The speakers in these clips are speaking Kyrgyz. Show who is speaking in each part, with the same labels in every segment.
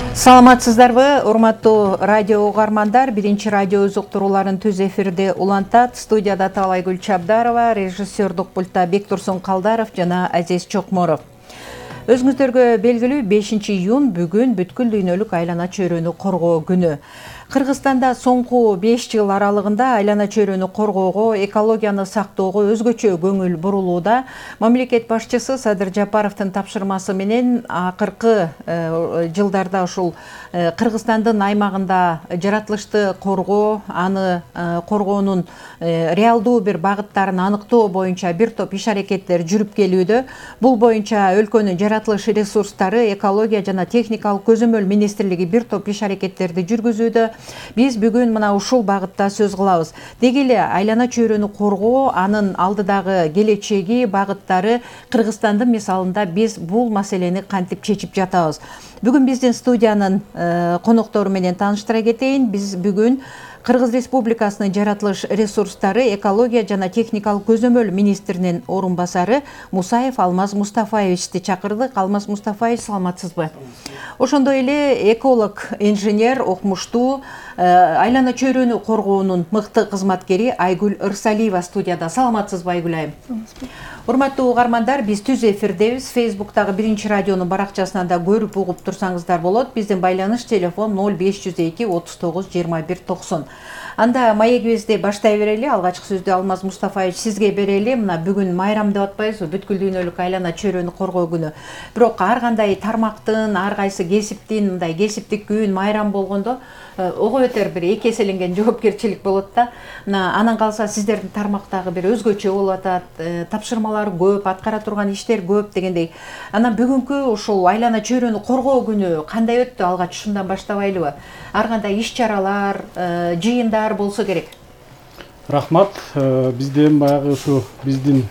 Speaker 1: Саламатсыздарбы, урматтуу радио угармандар. Биринчи радио өз уктурууларын түз эфирде улантат. Студияда Талайгүл Чабдарова, режиссердук пультта Бектурсун Калдаров жана Азиз Чокморов. Өзүңүздөргө белгилүү 5-июнь бүгүн бүткүл дүйнөлүк айлана чөйрөнү коргоо күнү. Кыргызстанда соңку 5 жыл аралыгында айлана чөйрөнү коргоого, экологияны сактоого өзгөчө көңүл бурулууда. Мамлекет башчысы Садыр Жапаровдун тапшырмасы менен акыркы жылдарда ушул Кыргызстандын аймагында жаратылышты коргоо, аны коргоонун реалдуу бир багыттарын аныктоо боюнча бир топ иш-аракеттер жүрүп келүүдө. Бул боюнча өлкөнүн жаратылыш ресурстары, экология жана техникалык көзөмөл министрлиги бир топ иш-аракеттерди жүргүзүүдө. Биз бүгүн мына ушул багытта сөз кылабыз. Деги эле айлана чөйрөнү коргоо, анын алдыдагы келечеги, багыттары Кыргызстандын мисалында биз бул маселени кантип чечип жатабыз. Бүгүн биздин студиянын коноктору менен тааныштыра кетейин. Биз бүгүн Кыргыз Республикасынын жаратылыш ресурстары, экология жана техникалык көзөмөл министринин орун басары Мусаев Алмаз Мустафаевичти чакырдык. Алмаз Мустафаевич, саламатсызбы? Ошондой эле эколог, инженер, окумуштуу, айлана чөйрөнү коргоонун мыкты кызматкери Айгүл Ырсалиева студияда. Саламатсызбы, Айгүл айым? Урматтуу угармандар, биз түз эфирдебиз. Фейсбуктагы биринчи радионун баракчасынан да көрүп угуп турсаңыздар болот. Биздин байланыш телефон 0502 39 21 90. Анда маегибизди баштай берели. Алгачкы сөздү Алмаз Мустафаевич сизге берели. Мына бүгүн майрам деп атпайбызбы? Бүткүл дүйнөлүк айлана чөйрөнү коргоо күнү. Бирок ар кандай тармактын, ар кайсы кесиптин мындай кесиптик күн, майрам болгондо ого бетер бир эки эселенген жоопкерчилик болот да. Мына анан калса сиздердин тармактагы бир өзгөчө болуп атат. Тапшырмалар көп, аткара турган иштер көп дегендей. Анан бүгүнкү ушул айлана чөйрөнү коргоо күнү кандай өттү? Алгач ушундан баштабайлыбы? Ар кандай иш-чаралар, жыйындар болсо керек.
Speaker 2: Рахмат. Бизден баягы ушу биздин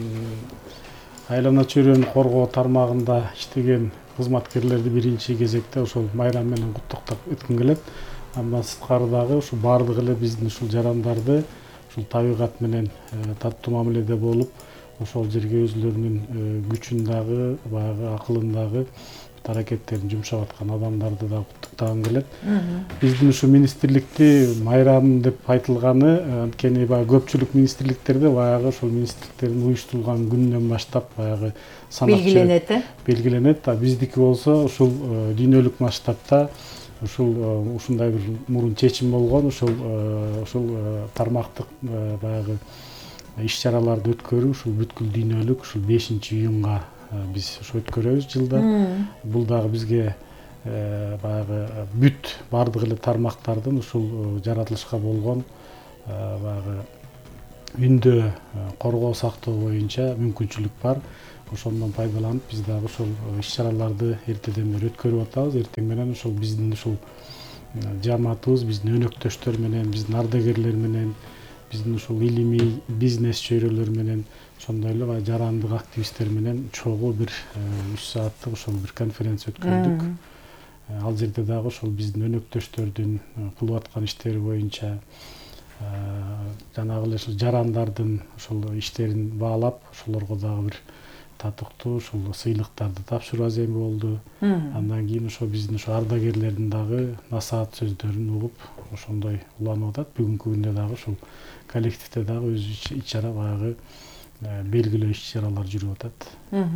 Speaker 2: айлана чөйрөнү коргоо тармагында иштеген кызматкерлерди биринчи кезекте ошол майрам менен куттуктап өткүм келет. Андан сырткары ушу баардык эле биздин ушул жарандарды ушул табигат менен таттуу мамиледе болуп, ошол жерге өзүлөрүнүн күчүн дагы, баягы акылын дагы аракеттерин жумшап аткан адамдарды да куттуктагым келет. Биздин ушу министрликти майрам деп айтылганы, анткени баягы көпчүлүк министрликтерде баягы ошол министрликтердин уюштурулган күнүнөн баштап баягы
Speaker 1: белгиленет.
Speaker 2: Белгиленет. Биздики болсо ушул дүйнөлүк масштабта ушундай бир мурун чечим болгон, ушул тармактык баягы иш-чараларды өткөрүү ушул бүткүл дүйнөлүк ушул 5-июнга биз ушу өткөрөбүз жылда. Бул дагы бизге баягы бүт бардык эле тармактардын ушул жаратылышка болгон баягы үндө коргоо сактоо боюнча мүмкүнчүлүк бар. Ошондон пайдаланып биз дагы ушул иш-чараларды эртеден бери өткөрүп атабыз. Эртең менен ушул биздин ушул жамаатыбыз, биздин өнөктөштөр менен, биздин ардагерлер менен, биздин ушул илимий бизнес чөйрөлөр менен, ошондой эле жарандык активисттер менен чогуу бир 3 сааттык ошол бир конференция өткөрдүк. Ал жерде дагы ошол биздин өнөктөштөрдүн кылып аткан иштери боюнча жанагы эле ушул жарандардын ошол иштерин баалап, ошолорго дагы бир татыктуу ушул сыйлыктарды тапшыруу азем болду. Андан кийин ошо биздин ошо ардагерлердин дагы насаат сөздөрүн угуп, ошондой уланып атат. Бүгүнкү күндө дагы ушул коллективде дагы өз иш-чара баягы белгилүү иш-чаралар жүрүп атат.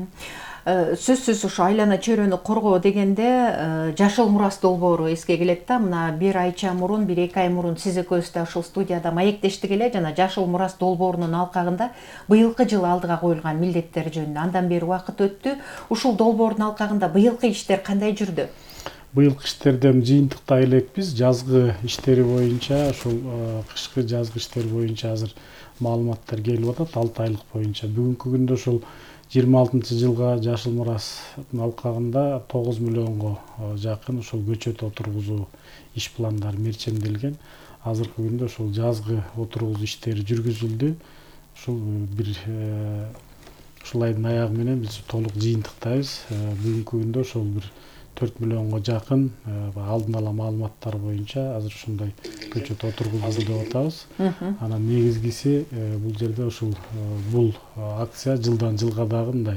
Speaker 1: Сөзсүз ушу айлана чөйрөнү коргоо дегенде жашыл мурас долбоору эске келет да. Мына бир айча мурун, 1-2 ай мурун сиз экөөбүз да ушул студияда маектештик эле жана жашыл мурас долбоорунун алкагында быйылкы жылы алдыга коюлган милдеттер жөнүндө. Андан бери убакыт өттү. Ушул долбоордун алкагында быйылкы иштер кандай жүрдү?
Speaker 2: Быйылкы иштерден жыйынтыктай элекпиз. Жазгы иштери боюнча, ушул кышкы жазгы иштери боюнча азыр маалыматтар келип атат 6 айлык боюнча. Бүгүнкү күндө ушул 26-жылга жашыл мурастын алкагында 9 миллионго жакын ушул көчөт отургузуу иш пландары мерчемделген. Азыркы күндө ушул жазгы отургузуу иштери жүргүзүлдү. Ушул бир ушул айдын аягы менен биз толук жыйынтыктайбыз. Бүгүнкү күндө ошол бир 4 миллионго жакын алдын ала маалыматтар боюнча азыр ушундай көчөт отургузулду деп атабыз. Анан негизгиси бул жерде ушул бул акция жылдан жылга дагы мындай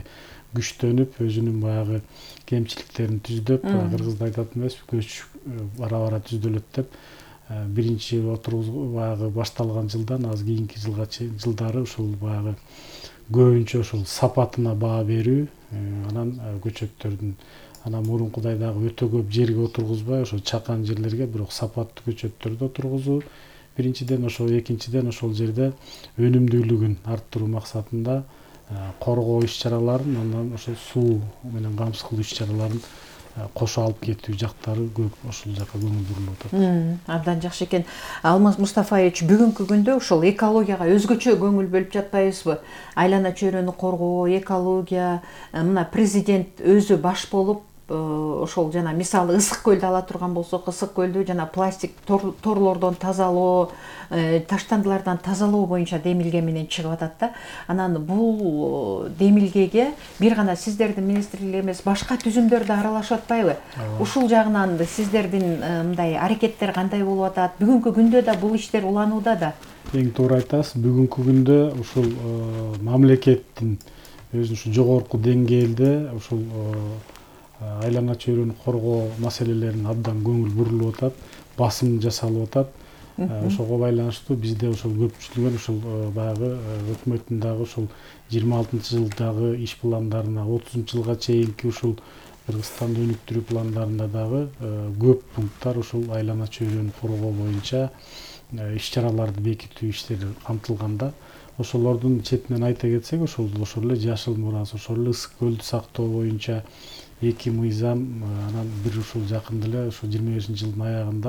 Speaker 2: күчтөнүп өзүнүн баягы кемчиликтерин түздөп, кыргызда айтат эмес, көч бара түздөлөт деп биринчи баягы башталган жылдан аз кийинки жылга чейин жылдары ушул баягы көбүнчө ушул сапатына баа берүү, анан көчөттөрдүн анан мурункудай дагы өтө көп жерге отургузбай, ошо чакан жерлерге бирок сапаттуу көчөттөрдү отургузуу биринчиден, ошо экинчиден ошол жерде өнүмдүүлүгүн арттыруу максатында коргоо иш-чараларын, андан ошо суу менен камсыз кылуу иш-чараларын кошо алып кетүү жактары көп ошол жака көңүл бурулуп атат.
Speaker 1: Абдан жакшы экен. Алмаз Мустафаевич, бүгүнкү күндө ушул экологияга өзгөчө көңүл бөлүп жатпайбызбы? Айлана чөйрөнү коргоо, экология, мына президент өзү баш болуп, ошол жана мисалы ысык көлдү ала турган болсок, ысык көлдү жана пластик торлордон тазалоо, таштандылардан тазалоо боюнча демилге менен чыгып атат да. Анан бул демилгеге бир гана сиздердин министрлик эмес, башка түзүмдөр да аралашып атпайбы? Ушул жагынан сиздердин мындай аракеттер кандай болуп атат? Бүгүнкү күндө да бул иштер уланууда да.
Speaker 2: Эң туура айтасыз. Бүгүнкү күндө ушул мамлекеттин өзүнүн жогорку деңгээлде ушул айлана чөйрөнү коргоо маселелерине абдан көңүл бурулуп атат, басым жасалып атат. Ошого байланыштуу бизде ошол көпчүлүгүн ушул баягы өкмөттүн дагы ушул 26-жылдагы иш пландарына, 30-жылга чейинки ушул Кыргызстанды өнүктүрүү пландарында дагы көп пункттар ушул айлана чөйрөнү коргоо боюнча иш-чараларды бекитүү иштери камтылганда, ошолордун четинен айта кетсек, ошол эле жашыл мурас, ошол эле ысык көлдү сактоо боюнча 2 мыйзам, анан бир ушул жакында эле ошо 25-жылдын аягында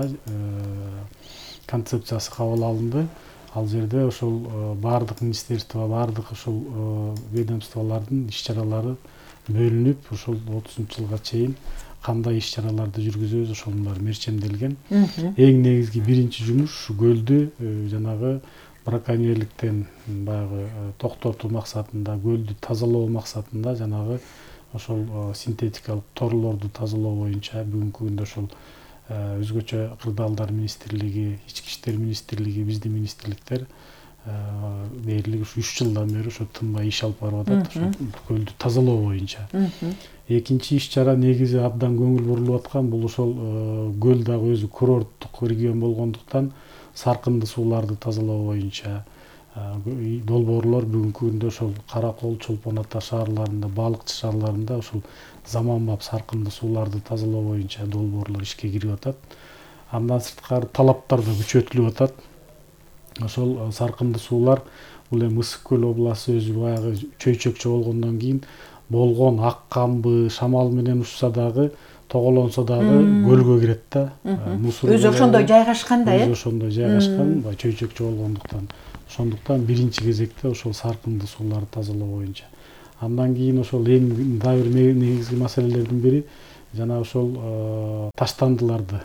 Speaker 2: концепциясы кабыл алынды. Ал жерде ошол баардык министерство, баардык ошол ведомстволордун иш-чаралары бөлүнүп, ошол 30-жылга чейин кандай иш-чараларды жүргүзөбүз, ошонун баары мерчемделген. Эң негизги биринчи жумуш көлдү жанагы браконьерликтен баягы токтотуу максатында, көлдү тазалоо максатында жанагы ошол синтетикалык торлорду тазалоо боюнча бүгүнкү күндө ошол өзгөчө кырдаалдар министрлиги, ички иштер министрлиги, биздин министрликтер дээрлик 3 жылдан бери ошо тынбай иш алып барып атат, ошол көлдү тазалоо боюнча. Экинчи иш-чара негизи абдан көңүл бурулуп аткан, бул ошол көл дагы өзү курорттук регион болгондуктан саркынды сууларды тазалоо боюнча долбоорлор бүгүнкү күндө ошол Каракол, Чолпон Ата шаарларында, Балыкчы шаарларында ошол заманбап саркынды сууларды тазалоо боюнча долбоорлор ишке кирип атат. Андан сырткары талаптар да күчөтүлүп атат. Ошол саркынды суулар бул эми Ысык көл областы өзү баягы чөйчөкчө болгондон кийин болгон ак камбы, шамал менен учса дагы, тоголонсо дагы көлгө кирет да.
Speaker 1: Өзү ошондой жайгашкан да,
Speaker 2: өзү ошондой жайгашкан, чөйчөкчө болгондуктан. Ошондуктан биринчи кезекте ошол саркынды сууларды тазалоо боюнча. Андан кийин ошол эң дагы бир негизги маселелердин бири жана ошол таштандыларды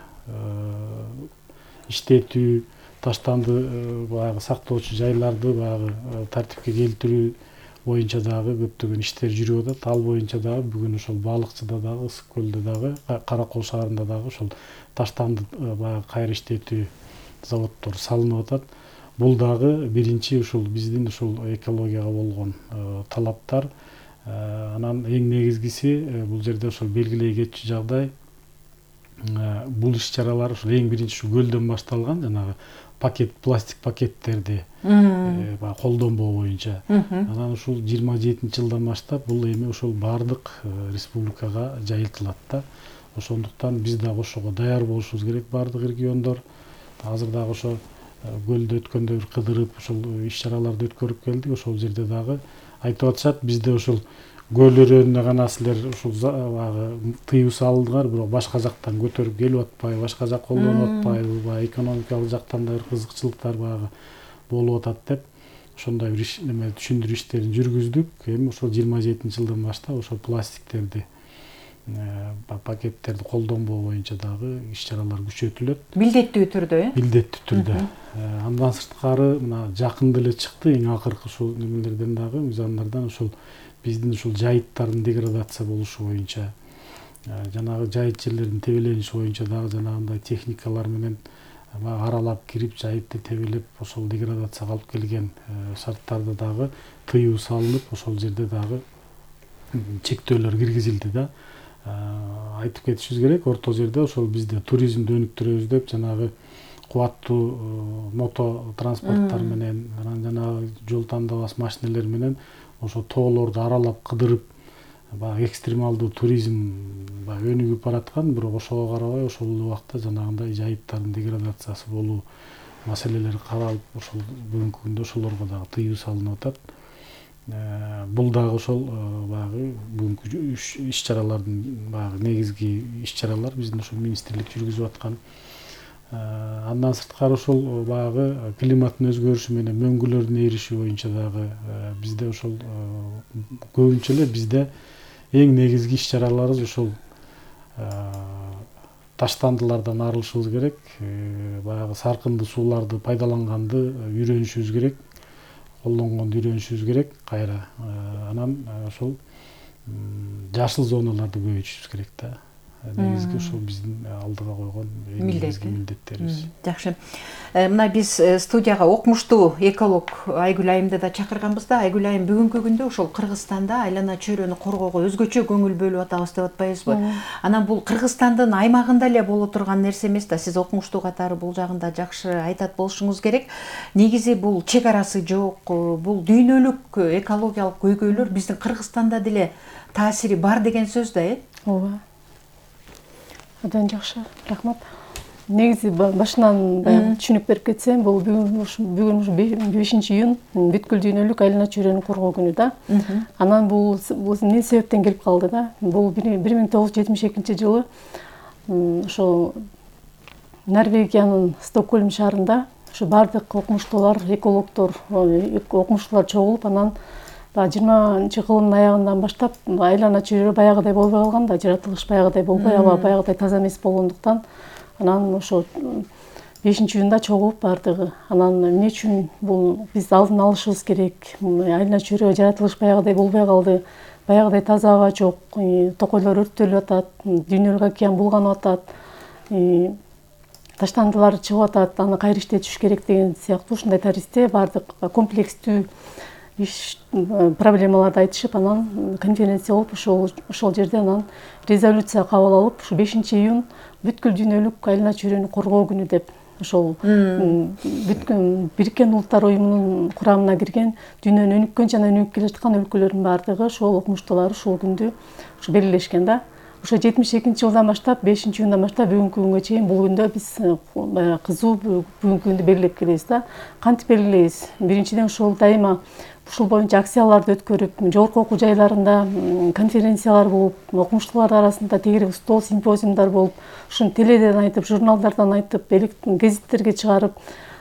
Speaker 2: иштетүү, таштанды баягы сактоочу жайларды баягы тартипке келтирүү боюнча дагы көптөгөн иштер жүрүп атат. Ал боюнча дагы бүгүн ошол Балыкчыда дагы, Ысык көлдө дагы, Каракол шаарында дагы ошол таштанды баягы кайра иштетүү заводдору салынып атат. Бул дагы биринчи ушул биздин ушул экологияга болгон талаптар. Анан эң негизгиси бул жерде ошол белгилей кетчү жагдай, бул иш-чаралар ошол эң биринчи ушу көлдөн башталган, жанагы пластик пакеттерди колдонбоо боюнча. Анан ушул 27-жылдан баштап бул эми ошол баардык республикага жайылтылат да. Ошондуктан биз дагы ошого даяр болушубуз керек, баардык региондор. Азыр дагы ошо көлдө өткөндө бир кыдырып ошол иш-чараларды өткөрүп келдик. Ошол жерде дагы айтып атышат, бизде ошол көл өрөөнүнө гана силер ушул тыюу салдыңар, бирок башка жактан көтөрүп келип атпайбы, башка жак колдонуп атпайбы, баягы экономикалык жактан да бир кызыкчылыктар баягы болуп атат деп ошондой бир түшүндүрүү иштерин жүргүздүк. Эми ошол 27-жылдан баштап ошол пластиктерди, пакеттерди колдонбоо боюнча дагы иш-чаралар күчөтүлөт.
Speaker 1: Милдеттүү түрдө,
Speaker 2: Милдеттүү түрдө. Андан сырткары мына жакында эле чыкты, эң акыркы ушул немелерден дагы, мыйзамдардан ушул биздин ушул жайыттардын деградация болушу боюнча, жанагы жайыт жерлердин тебелениши боюнча дагы жанагындай техникалар менен аралап кирип, жайытты тебелеп, ошол деградацияга алып келген шарттарда дагы тыюу салынып, ошол жерде дагы чектөөлөр киргизилди да. Айтып кетишибиз керек, орто жерде ошол бизде туризмди өнүктүрөбүз деп жанагы кубаттуу мото транспорттар менен, анан жанагы жол тандабас машинелер менен ошо тоолорду аралап кыдырып баягы экстремалдуу туризм баягы өнүгүп бараткан, бирок ошого карабай ошол эле убакта жанагындай жайыттардын деградациясы болуу маселелери каралып, ошол бүгүнкү күндө ошолорго дагы тыюу салынып атат. Бул дагы ошол баягы бүгүнкү иш-чаралардын баягы негизги иш-чаралар биздин ошол министрлик жүргүзүп аткан. Андан сырткары ошол баягы климаттын өзгөрүшү менен мөңгүлөрдүн эриши боюнча дагы бизде ошол көбүнчө эле бизде эң негизги иш-чараларыбыз ошол таштандылардан арылышыбыз керек, баягы саркындуу сууларды пайдаланганды үйрөнүшүбүз керек, колдонгонду үйрөнүшүбүз керек кайра. Анан ошол жашыл зоналарды көбөйтүшүбүз керек да. Негизги ошол биздин алдыга койгон негизги милдеттерибиз.
Speaker 1: Жакшы. Мына биз студияга окумуштуу эколог Айгүл айымды да чакырганбыз да. Айгүл айым, бүгүнкү күндө ошол Кыргызстанда айлана чөйрөнү коргоого өзгөчө көңүл бөлүп атабыз деп атпайбызбы? Анан бул Кыргызстандын аймагында эле боло турган нерсе эмес да. Сиз окумуштуу катары бул жагында жакшы айтат болушуңуз керек. Негизи бул чек арасы жок, бул дүйнөлүк экологиялык көйгөйлөр биздин Кыргызстанда деле таасири бар деген сөз да,
Speaker 3: Ооба. Абдан жакшы, рахмат. Негизи башынан түшүнүп берип кетсем, бул бүгүн 5-июнь бүткүл дүйнөлүк айлана чөйрөнү коргоо күнү да. Анан бул эмне себептен келип калды да? Бул 1972 жылы ошо Норвегиянын Стокгольм шаарында ошо бардык окумуштуулар, экологдор, окумуштуулар чогулуп, анан 20-кылымдын аягынан баштап айлана чөйрө баягыдай болбой калган да, жаратылыш баягыдай болбой, аба баягыдай таза эмес болгондуктан анан ошо 5-июнда чогулуп бардыгы. Анан эмне үчүн бул биз алдын алышыбыз керек? Айлана чөйрө жаратылыш баягыдай болбой калды, баягыдай таза аба жок, токойлор өрттөлүп атат, дүйнөлүк океан булганып атат, таштандылар чыгып атат, аны кайра иштетиш керек деген сыяктуу ушундай таристе бардык комплекстүү проблемаларды айтышып, анан конференция болуп, ошол жерде анан резолюция кабыл алып, ушу 5-июнь бүткүл дүйнөлүк айлана чөйрөнү коргоо күнү деп ошол Бириккен Улуттар уюмунун курамына кирген дүйнөнүн өнүккөн жана өнүгүп келе жаткан өлкөлөрүнүн бардыгы ошол окумуштуулар ушул күндү белгилешкен да. Ошо 72-жылдан баштап, 5-июндан баштап бүгүнкү күнгө чейин бул күндө биз кызуу бүгүнкү күндү белгилеп келебиз да. Кантип белгилейбиз? Биринчиден ошол дайыма ушул боюнча акцияларды өткөрүп, жогорку окуу жайларында конференциялар болуп, окумуштуулар арасында тегерек стол симпозиумдар болуп, ушуну теледен айтып, журналдардан айтып, гезиттерге чыгарып,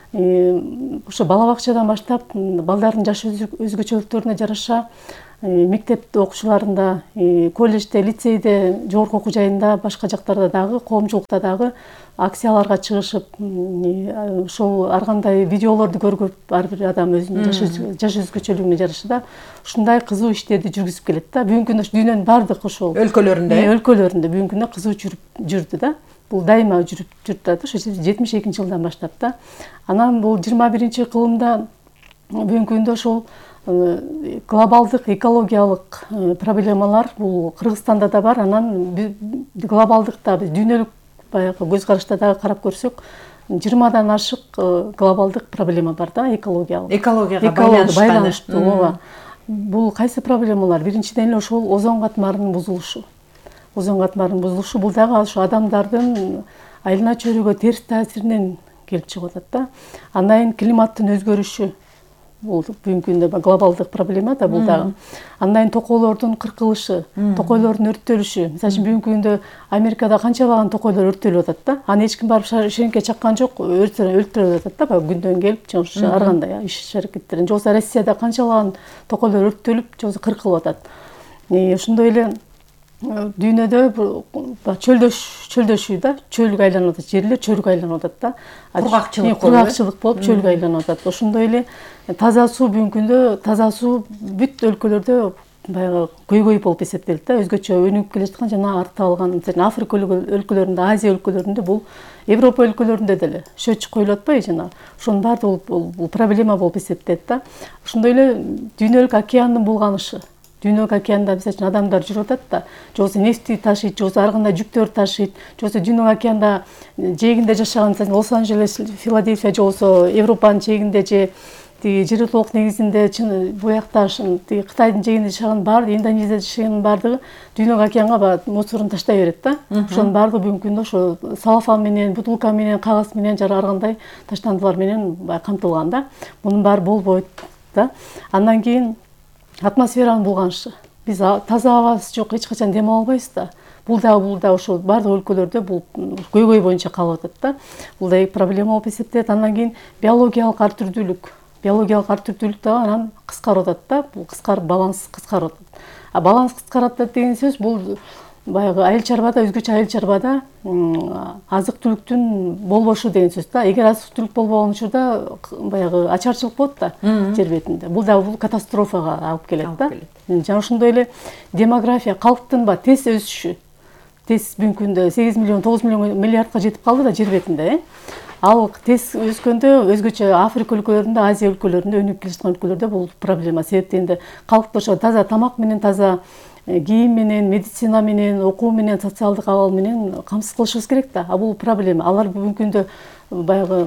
Speaker 3: ошо бала бакчадан баштап балдардын жаш өзгөчөлүктөрүнө жараша мектеп окуучуларында, колледжде, лицейде, жогорку окуу жайында, башка жактарда дагы, коомчулукта дагы акцияларга чыгышып, ошол ар кандай видеолорду көргөп, ар бир адам өзүнүн жаш өзгөчөлүгүнө жараша да ушундай кызуу иштерди жүргүзүп келет да. Бүгүнкү күндө дүйнөнүн бардык ошол өлкөлөрүндө бүгүнкү күндө кызуу жүрдү да. Бул дайыма жүрүп турат, ошо 72-жылдан баштап да. Анан бул 21-кылымда бүгүнкү күндө ошол глобалдык экологиялык проблемалар бул Кыргызстанда да бар. Анан глобалдык да дүйнөлүк баягы көз карашта дагы карап көрсөк, 20-дан ашык глобалдык проблема бар да, экологияга байланыштуу. Ооба. Бул кайсы проблемалар? Биринчиден эле ошол озон катмарынын бузулушу. Озон катмарынын бузулушу бул дагы ошо адамдардын айлана чөйрөгө терс таасиринен келип чыгып атат да. Андан кийин климаттын өзгөрүшү. Бул бүгүнкү күндө глобалдык проблема да бул дагы. Андан кийин токойлордун кыркылышы, токойлордун өрттөлүшү. Мисалы үчүн бүгүнкү күндө Америкада канчалаган токойлор өрттөлүп атат да. Аны эч ким барып шереңке чаккан жок, өлтүрүп атат да, баягы күндөн келип, ар кандай иш аракеттерин. Же болбосо Россияда канчалаган токойлор өрттөлүп, же болбосо кыркылып атат. Ошондой эле дүйнөдө чөлдөшүү да, чөлгө айланып атат, жерлер чөлгө айланып атат да. Кургакчылык болуп чөлгө айланып атат. Ошондой эле таза суу бүгүнкү күндө таза суу бүт өлкөлөрдө баягы көйгөй болуп эсептелет да. Өзгөчө өнүгүп келе жаткан жана артта калган, мисалы Африка өлкөлөрүндө, Азия өлкөлөрүндө, бул Европа өлкөлөрүндө деле счетчик коюлуп атпайбы жана. Ошонун баары бул проблема болуп эсептелет да. Ошондой эле дүйнөлүк океандын булганышы. Дүйнөлүк океанда мисалы үчүн адамдар жүрүп атат да, же болбосо нефти ташыйт, же болбосо ар кандай жүктөр ташыйт, же болбосо Дүйнөлүк океанда жээгинде жашаган, мисалы Лос-Анджелес, Филадельфия, же болбосо Европанын жээгинде же тиги жер толук негизинде буякта тиги Кытайдын жээгинде жашаган баардыгы, Индонезияда жашаганын баардыгы Дүйнөлүк океанга баягы мусорун таштай берет да. Ошонун баардыгы бүгүнкү күндө ошо салафан менен, бутылка менен, кагаз менен жана ар кандай таштандылар менен баягы камтылган да. Мунун баары болбойт да. Андан кийин атмосферанын булганышы. Биз таза абабыз жок, эч качан дем ала албайбыз да. Бул да ошол бардык өлкөлөрдө бул көйгөй боюнча калып атат да. Бул да проблема болуп эсептелет. Андан кийин биологиялык ар түрдүүлүк. Биологиялык ар түрдүүлүк дагы анан кыскарып атат да. Бул баланс кыскарып атат. Баланс кыскарып атат деген сөз бул баягы айыл чарбада, өзгөчө айыл чарбада азык түлүктүн болбошу деген сөз да. Эгер азык түлүк болбогон учурда баягы ачарчылык болот да жер бетинде. Бул катастрофага алып келет да. Жана ошондой эле демография, калктын тез өсүшү. Тез бүгүнкү күндө 8 миллион, 9 миллион миллиардка жетип калды да жер бетинде. Ал тез өскөндө өзгөчө Африка өлкөлөрүндө, Азия өлкөлөрүндө, өнүгүп келе жаткан өлкөлөрдө бул проблема. Себептен энди калкты ошо таза тамак менен, таза кийим менен, медицина менен, окуу менен, социалдык абал менен камсыз кылышыбыз керек да. Бул проблема. Алар бүгүнкү күндө баягы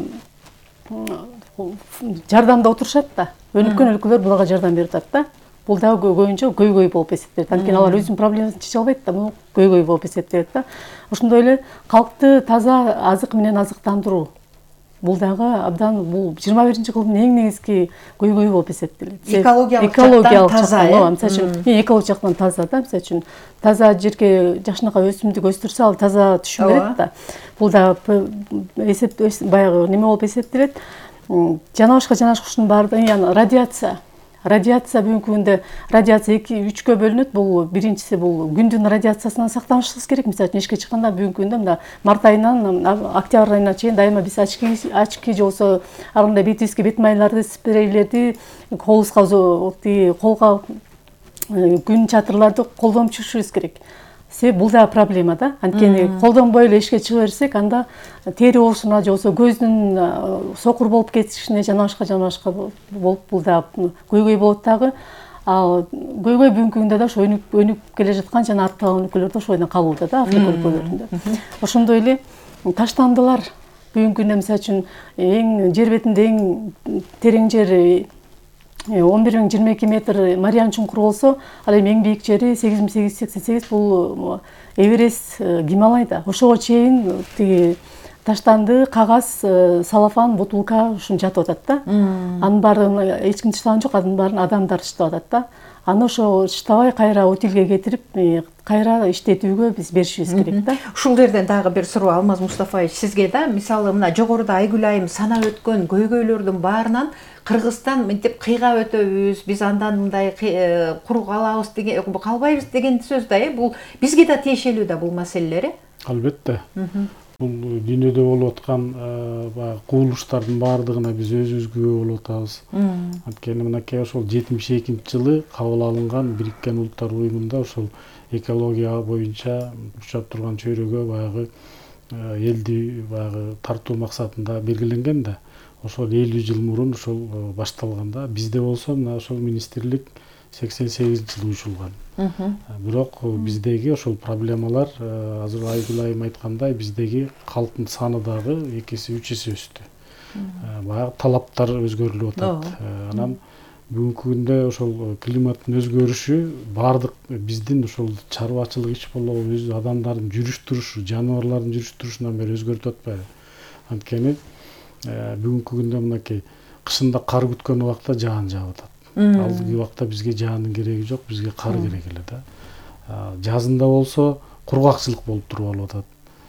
Speaker 3: жардамда отурушат да. Өнүккөн өлкөлөр буларга жардам берип атат да. Бул дагы көбүнчө көйгөй болуп эсептелет. Анткени алар өзүнүн проблемасын чече албайт да, бул көйгөй болуп эсептелет да. Ошондой эле калкты таза азык менен азыктандыруу. Бул дагы абдан бул 21-кылымдын эң негизги көйгөйү болуп эсептелет.
Speaker 1: Экологиялык жактан таза,
Speaker 3: мисалы үчүн экологиялык жактан таза да, мисалы үчүн таза жерге жакшынакай өсүмдүк өстүрсө, ал таза түшүм берет да. Бул дагы баягы неме болуп эсептелет. Жана башка ушунун баардыгы радиация. Радиация бүгүнкү күндө радиация 2-3кө бөлүнөт. Бул биринчиси бул күндүн радиациясынан сактанышыбыз керек. Мисалы үчүн эшикке чыкканда бүгүнкү күндө мына март айынан октябрь айына чейин дайыма биз очки же болсо ар кандай бетибизге бет майларды, спрейлерди колубузга, колго күн чатырларды колдонуп жүрүшүбүз керек. Себеби бул да проблема да. Анткени колдонбой эле эшикке чыга берсек, анда тери оорусуна же болсо көздүн сокур болуп кетишине жана башка болуп бул да көйгөй болот дагы. Көйгөй бүгүнкү күндө да ошо өнүгүп келе жаткан жана арттаган өлкөлөрдө ошойдон калууда да, Африка өлкөлөрүндө. Ошондой эле таштандылар бүгүнкү күндө мисалы үчүн эң жер бетинде эң терең жери 11.022 метр Мариан чуңкуру болсо, ал эми эң бийик жери 8888 бул Эверест, Гималайда. Ошого чейин тиги таштанды, кагаз, салафан, бутылка ушун жатып атат да. Анын баарын эч ким таштаган жок, анын баарын адамдар таштап атат да. Аны ошо таштабай кайра утилге кетирип, кайра иштетүүгө биз беришибиз керек да.
Speaker 1: Ушул жерден дагы бир суроо, Алмаз Мустафаевич, сизге да, мисалы мына жогоруда Айгүл айым санап өткөн көйгөйлөрдүн баарынан Кыргызстан мынтип кыйга өтөбүз, биз андан мындай куру калабыз деген, калбайбыз деген сөз да, бул бизге да тиешелүү да бул маселелер.
Speaker 2: Албетте. Бул дүйнөдө болуп аткан кубулуштардын баардыгына биз өзүбүз күбө болуп атабыз. Анткени мынакей ошол 72-жылы кабыл алынган Бириккен Улуттар Уюмунда ошол экология боюнча учап турган чөйрөгө баягы элди баягы тартуу максатында белгиленген да. Ошол 50 жыл мурун ошол башталган да. Бизде болсо мына ошол министрлик 88-жылы учулган. Бирок биздеги ошол проблемалар азыр Айгүл айым айткандай, биздеги калктын саны дагы 2-3 эсе өстү. Баягы талаптар өзгөрүлүп атат. Анан бүгүнкү күндө ошол климаттын өзгөрүшү баардык биздин ошол чарбачылык иш болобу, өз адамдардын жүрүш турушу, жаныбарлардын жүрүш турушунан бери өзгөрүп атпайбы? Анткени бүгүнкү күндө мынакей кышында кар күткөн убакта жаан жаап атат. Алдыңкы убакта бизге жаандын кереги жок, бизге кар керек эле да. Жазында болсо кургакчылык болуп туруп алып атат.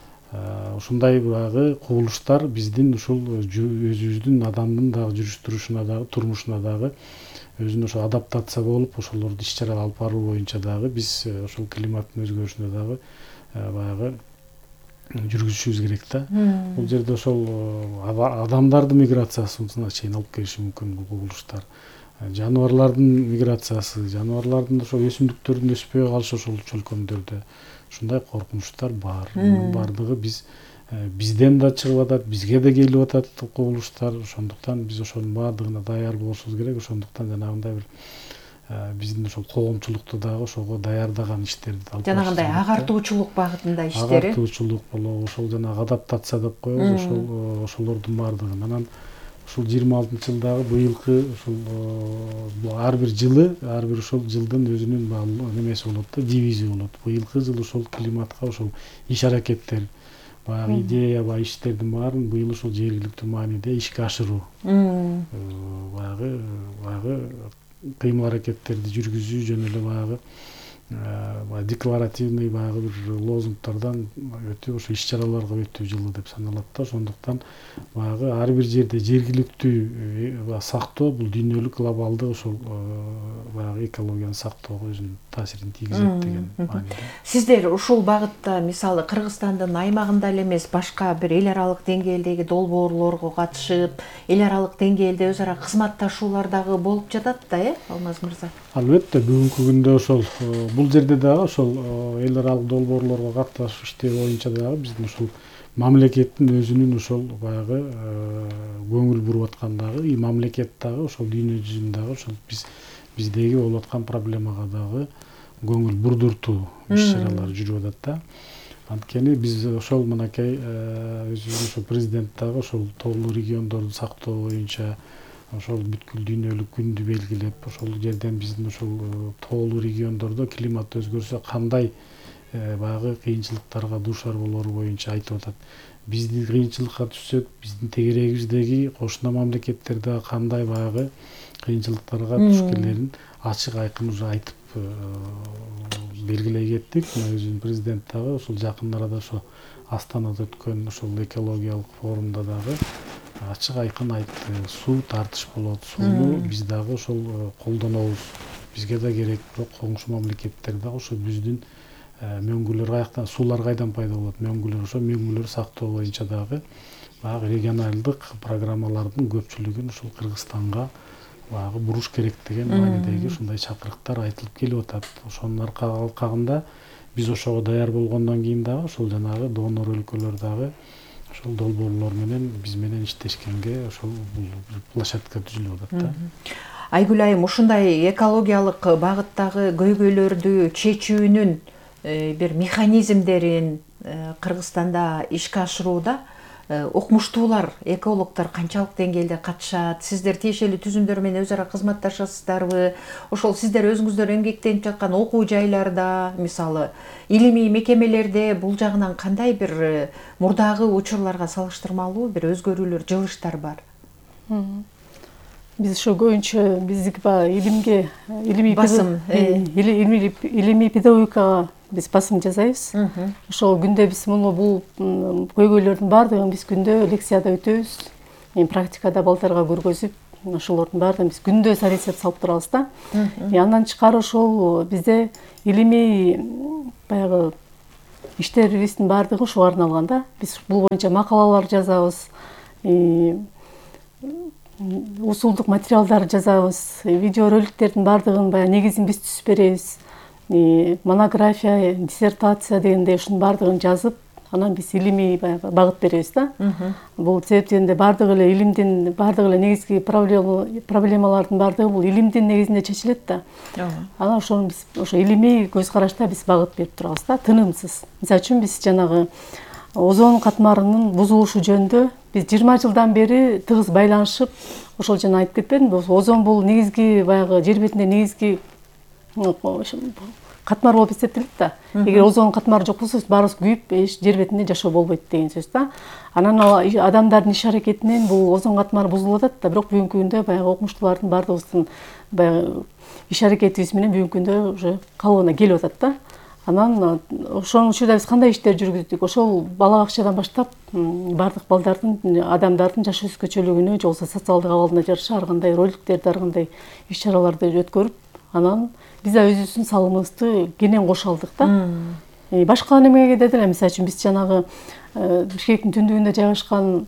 Speaker 2: Ушундай баягы кубулуштар биздин ушул өзүбүздүн адамдын дагы жүрүш турушуна дагы, турмушуна дагы өзүнө ошо адаптация болуп, ошолорду иш-чара алып баруу боюнча дагы биз ошол климаттын өзгөрүшүнө дагы баягы жүргүзүшүбүз керек да. Бул жерде ошол адамдардын миграциясына чейин алып келиши мүмкүн бул кубулуштар. Жаныбарлардын миграциясы, жаныбарлардын ошо өсүмдүктөрдүн өспөй калышы ошол чөлкөмдөрдө ушундай коркунучтар бар. Мунун баардыгы бизден да чыгып атат, бизге да келип атат кубулуштар. Ошондуктан биз ошонун баардыгына даяр болушубуз керек. Ошондуктан жанагындай бир биздин ошол коомчулукту дагы ошого даярдаган иштерди алып
Speaker 1: жанагындай агартуучулук багытында иштери.
Speaker 2: Агартуучулук болобу, ошол жанагы адаптация деп коебуз, ошолордун баардыгын. Анан ушул 26-жылдагы быйылкы ушул ар бир жылы, ар бир ошол жылдын өзүнүн немеси болот да, дивизия болот. Быйылкы жыл ошол климатка ошол иш аракеттер, баягы идея ба иштердин баарын быйыл ошол жергиликтүү мааниде ишке ашыруу. Баягы кыймыл аракеттерди жүргүзүү жөн эле баягы декларативный баягы бир лозунгдардан өтүп ошо иш-чараларга өтүү жылы деп саналат да. Ошондуктан баягы ар бир жерде жергиликтүү сактоо бул дүйнөлүк глобалдык ошол баягы экологияны сактоого өзүнүн таасирин тийгизет деген мааниде.
Speaker 1: Сиздер ушул багытта мисалы Кыргызстандын аймагында эле эмес, башка бир эл аралык деңгээлдеги долбоорлорго катышып, эл аралык деңгээлде өз ара кызматташуулар дагы болуп жатат да, Алмаз мырза?
Speaker 2: Албетте, бүгүнкү күндө ошол бул жерде дагы ошол эл аралык долбоорлорго катышып иштөө боюнча дагы биздин ошол мамлекеттин өзүнүн ошол баягы көңүл буруп аткандагы мамлекет дагы ошол дүйнө жүзүндөгү ошол биздеги болуп аткан проблемага дагы көңүл бурдуртуу иш-чаралар жүрүп атат да. Анткени биз ошол мынакей өзүбүз ошол президент дагы ошол тоолуу региондорду сактоо боюнча ошол бүткүл дүйнөлүк күндү белгилеп, ошол жерден биздин ошол тоолуу региондордо климат өзгөрсө кандай баягы кыйынчылыктарга дуушар болору боюнча айтып атат. Биздин кыйынчылыкка түшсөк, биздин тегерегибиздеги кошуна мамлекеттер дагы кандай баягы кыйынчылыктарга түшкөнлөрүн ачык айкын уже айтып белгилей кеттик. Өзүнүн президент дагы ошол жакын арада ошо Астанада өткөн ошол экологиялык форумда дагы ачык айкын айтты. Суу тартыш болот, сууну биз дагы ошол колдонобуз. Бизге да керек, бирок коңшу мамлекеттер дагы ошо биздин мөңгүлөр каяктан, суулар кайдан пайда болот, мөңгүлөр ошо мөңгүлөр сактоо боюнча дагы баягы регионалдык программалардын көпчүлүгүн ошол Кыргызстанга баягы буруш керек деген маанидеги ушундай чакырыктар айтылып келип атат. Ошонун алкагында биз ошого даяр болгондон кийин дагы ошол жанагы донор өлкөлөр дагы ошол долбоорлор менен биз менен иштешкенге ошол площадка түзүлүп атат да.
Speaker 1: Айгүл айым, ушундай экологиялык багыттагы көйгөйлөрдү чечүүнүн бир механизмдерин Кыргызстанда ишке ашырууда окумуштуулар, экологдор канчалык деңгээлде катышат? Сиздер тиешелүү түзүмдөр менен өз ара кызматташасыздарбы? Ошол сиздер өзүңүздөр эмгектенип жаткан окуу жайларда, мисалы, илимий мекемелерде бул жагынан кандай бир мурдагы учурларга салыштырмалуу бир өзгөрүүлөр, жылыштар бар?
Speaker 3: Биз ошо көбүнчө биздики илимге, илимий педагогикага биз басым жасайбыз. Ошол күндө биз бул көйгөйлөрдүн баардыгын биз күндө лекцияда өтөбүз. Практикада балдарга көргөзүп, ошолордун баардыгын биз күндө совет салып турабыз да. Андан тышкары ошол бизде илимий баягы иштерибиздин баардыгы ушуга арналган да. Биз бул боюнча макалалар жазабыз, усулдук материалдар жазабыз, видеороликтердин баардыгын баягы негизин биз түзүп беребиз. Монография, диссертация дегендей ушунун баардыгын жазып, анан биз илимий багыт беребиз да. Бул себептен баардык эле илимдин баардык эле негизги проблемалардын баардыгы бул илимдин негизинде чечилет да. Анан ошону биз ошо илимий көз карашта биз багыт берип турабыз да, тынымсыз. Мисалы үчүн биз жанагы озон катмарынын бузулушу жөнүндө биз 20 жылдан бери тыгыз байланышып, ошол жана айтып кетпедимби? Озон бул негизги баягы жер бетинде негизги катмар болуп эсептелет да. Эгер озон катмары жок болсо, баарыбыз күйүп, жер бетинде жашоо болбойт деген сөз да. Анан адамдардын иш аракетинен бул озон катмары бузулуп атат да, бирок бүгүнкү күндө баягы окумуштуулардын баардыгыбыздын баягы иш аракетибиз менен бүгүнкү күндө уже калыбына келип атат да. Анан ошонун учурда биз кандай иштер жүргүздүк? Ошол бала бакчадан баштап баардык балдардын, адамдардын жашоо өзгөчөлүгүнө, же болбосо социалдык абалына жараша ар кандай роликтерди, ар кандай иш-чараларды өткөрүп, анан биз да өзүбүздүн салымыбызды кенен кошо алдык да. Башка немеге деле, мисалы үчүн биз жанагы Бишкектин түндүгүндө жайгашкан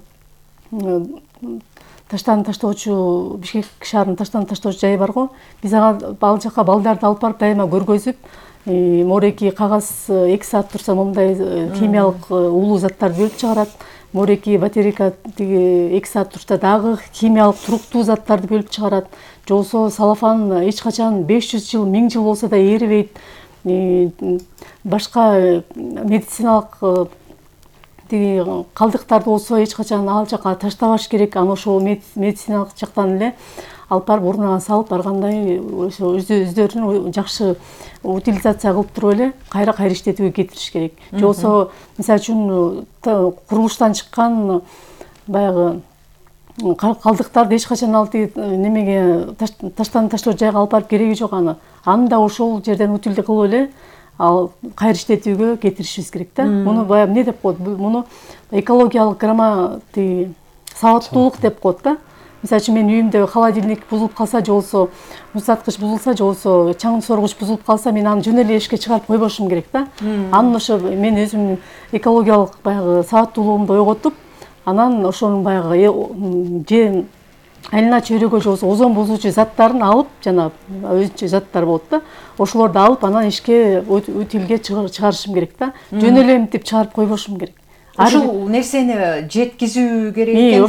Speaker 3: таштан таштоочу, Бишкек шаарынын таштан таштоочу жайы бар го. Биз ал жака балдарды алып барып дайыма көргөзүп, мореки кагаз 2 саат турса момундай химиялык уулуу заттарды бөлүп чыгарат. мореки батарейка тиги 2 саат турса дагы химиялык туруктуу заттарды бөлүп чыгарат. Же болбосо салафан эч качан 500 жыл 1000 жыл болсо да эрибейт. Башка медициналык тиги калдыктарды болсо эч качан ал жака таштабаш керек. Аны ошол медициналык жактан эле алып барып ордуна салып ар кандай ошо өздөрүнүн жакшы утилизация кылып туруп эле кайра иштетүүгө кетириш керек. Же болбосо мисалы үчүн курулуштан чыккан баягы калдыктарды эч качан ал немеге таштоо жайга алып барып кереги жок. Аны да ошол жерден утилдүү кылып эле ал кайра иштетүүгө кетиришибиз керек да. Муну баягы эмне деп коет? Муну экологиялык сабаттуулук деп коет да. Мисалы үчүн мен үйүмдө холодильник бузулуп калса, же болбосо муздаткыч бузулса, же болбосо чаң соргуч бузулуп калса, мен аны жөн эле эшикке чыгарып койбошум керек да. Анын ошо мен өзүмдүн экологиялык баягы сабаттуулугумду ойготуп, анан ошонун баягы же айлана чөйрөгө же болбосо озон бузуучу заттарын алып, жана өзүнчө заттар болот да. Ошолорду алып, анан эшикке утилге чыгарышым керек да. Жөн эле мынтип чыгарып койбошум керек.
Speaker 1: Ушул нерсени жеткизүү керек экен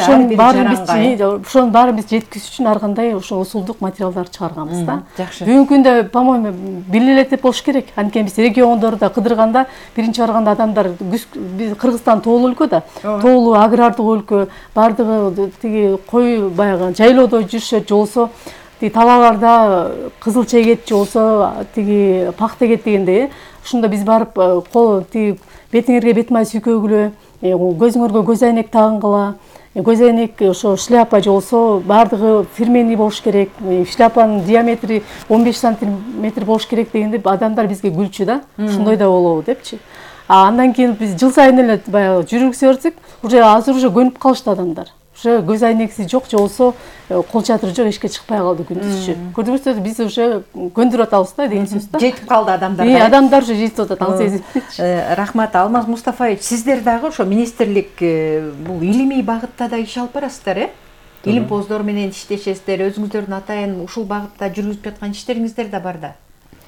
Speaker 1: да.
Speaker 3: Ошонун баарын биз жеткизүү үчүн ар кандай ошо усулдук материалдарды чыгарганбыз да.
Speaker 1: Жакшы.
Speaker 3: Бүгүнкү күндө, по-моему, биле эле деп болуш керек. Анткени биз региондордо кыдырганда, биринчи барганда адамдар Кыргызстан тоолуу өлкө да. Тоолуу агрардык өлкө, бардыгы тиги кой баягы жайлоодо жүрүшөт, же болбосо талааларда кызыл чегет, же болбосо тиги пахта эгет дегендей. Ушунда биз барып тиги бетиңерге бет май сүйкөгүлө, көзүңөргө көз айнек тагынгыла, көз айнек ошо шляпа же болсо бардыгы фирменный болуш керек, шляпанын диаметри 15 сантиметр болуш керек дегенде адамдар бизге күлчү да. Ушундай да болобу депчи. Андан кийин биз жыл сайын эле баягы жүргүзө берсек, уже азыр уже көнүп калышты адамдар. Уже көз айнекси жок, же болсо кол чатыры жок, эшикке чыкпай калды күндүзчү. Көрдүңүзбү, биз уже көндүрүп атабыз да деген сөз да.
Speaker 1: Жетип калды адамдар.
Speaker 3: Адамдар уже жетип атат, ал сезим.
Speaker 1: Рахмат, Алмаз Мустафаевич, сиздер дагы ошо министрлик бул илимий багытта да иш алып барасыздар, илимпоздор менен иштешесиздер, өзүңүздөрдүн атайын ушул багытта жүргүзүп жаткан иштериңиздер да бар да.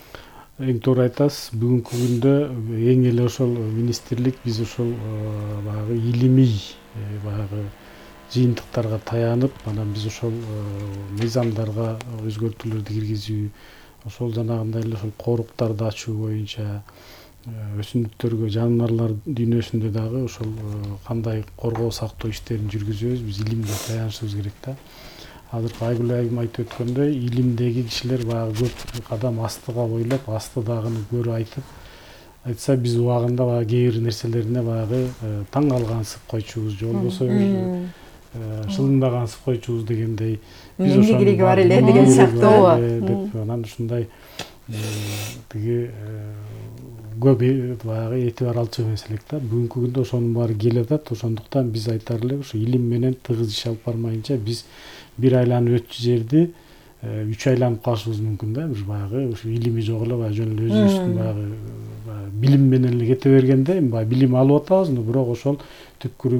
Speaker 2: Эң туура айтасыз. Бүгүнкү күндө эң эле ошол министрлик биз ошол баягы илимий баягы жыйынтыктарга таянып, анан биз ошол мыйзамдарга өзгөртүүлөрдү киргизүү, ошол жанагындай эле ошол коруктарды ачуу боюнча, өсүмдүктөргө, жаныбарлар дүйнөсүндө дагы ошол кандай коргоо сактоо иштерин жүргүзөбүз, биз илимге таянышыбыз керек да. Азыркы Айгүл айым айтып өткөндөй, илимдеги кишилер баягы көп кадам астыга бойлоп, астыдагыны көрүп айтса, биз убагында баягы кээ бир нерселерине баягы таң калгансып койчубуз, же болбосо шылыңдагансып койчубуз дегендей. Биз
Speaker 1: эмне кереги бар эле деген сыяктуу
Speaker 2: деп анан ушундай тиги көп баягы этибар алчу эмес элек да. Бүгүнкү күндө ошонун баары келатат. Ошондуктан биз айтар элек, ошо илим менен тыгыз иш алып бармайынча биз бир айланып өтчү жерди 3 айланып калышыбыз мүмкүн да. Бир баягы ушу илими жок эле баягы жөн эле өзүбүздүн баягы билим менен эле кете бергенде баягы билим алып атабыз, бирок ошол түпкүрү